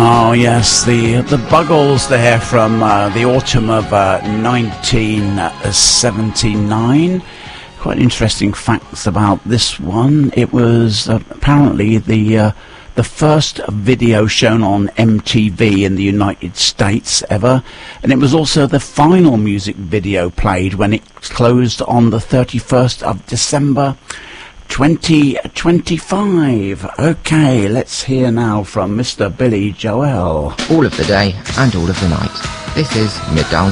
Oh yes, the Buggles there from the autumn of 1979. Quite interesting facts about this one. It was apparently the first video shown on MTV in the United States ever, and it was also the final music video played when it closed on the 31st of December 2025. Okay, let's hear now from Mr. Billy Joel. All of the day and all of the night. This is Middown